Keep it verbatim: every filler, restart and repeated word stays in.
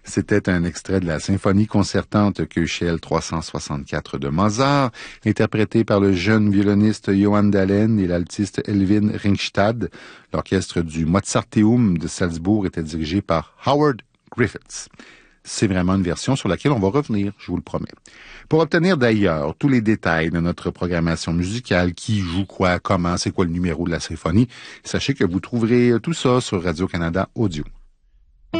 C'était un extrait de la symphonie concertante Köchel trois cent soixante-quatre de Mozart, interprétée par le jeune violoniste Johann Dahlen et l'altiste Elvin Ringstad. L'orchestre du Mozarteum de Salzbourg était dirigé par Howard Griffiths. C'est vraiment une version sur laquelle on va revenir, je vous le promets. Pour obtenir d'ailleurs tous les détails de notre programmation musicale, qui joue quoi, comment, c'est quoi le numéro de la symphonie, sachez que vous trouverez tout ça sur Radio-Canada Audio.